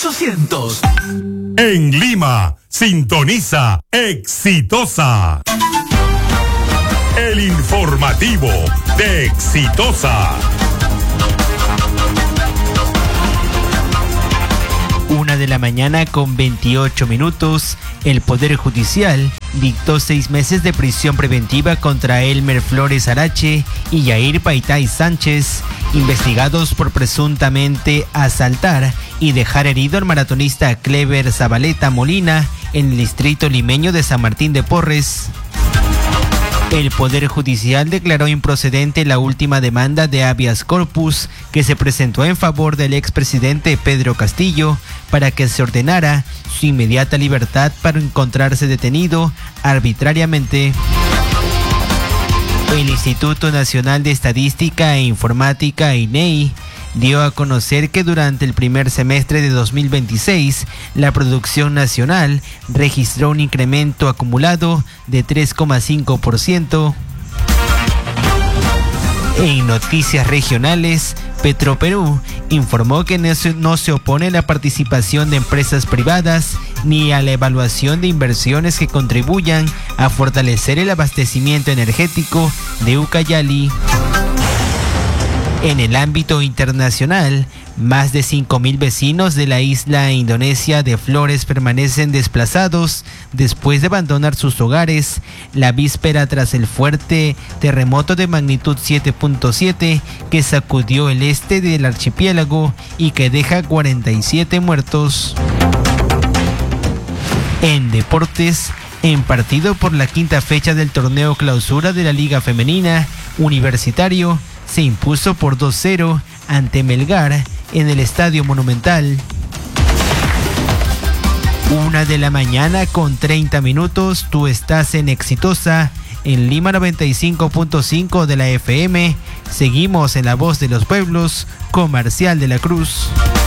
800. En Lima, sintoniza Exitosa. El informativo de Exitosa. 1:00 con 28 minutos. El Poder Judicial dictó 6 meses de prisión preventiva contra Elmer Flores Arache y Yair Paitay Sánchez, investigados por presuntamente asaltar y dejar herido al maratonista Clever Zabaleta Molina en el distrito limeño de San Martín de Porres. El Poder Judicial declaró improcedente la última demanda de habeas corpus que se presentó en favor del expresidente Pedro Castillo para que se ordenara su inmediata libertad para encontrarse detenido arbitrariamente. El Instituto Nacional de Estadística e Informática, INEI, dio a conocer que durante el primer semestre de 2026, la producción nacional registró un incremento acumulado de 3,5%. En noticias regionales, Petroperú informó que no se opone a la participación de empresas privadas ni a la evaluación de inversiones que contribuyan a fortalecer el abastecimiento energético de Ucayali. En el ámbito internacional, más de 5.000 vecinos de la isla indonesia de Flores permanecen desplazados después de abandonar sus hogares la víspera tras el fuerte terremoto de magnitud 7.7 que sacudió el este del archipiélago y que deja 47 muertos. En deportes, en partido por la quinta fecha del torneo clausura de la Liga Femenina, Universitario se impuso por 2-0 ante Melgar en el Estadio Monumental. 1:00 con 30 minutos. Tú estás en Exitosa, en Lima 95.5 de la FM. Seguimos en La Voz de los Pueblos con Marcial de la Cruz.